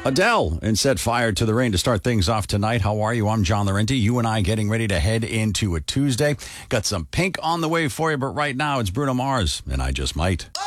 Adele and Set Fire to the Rain to start things off tonight. How are you? I'm John Laurenti. You and I getting ready to head into a Tuesday. Got some Pink on the way for you, but right now it's Bruno Mars and I Just Might.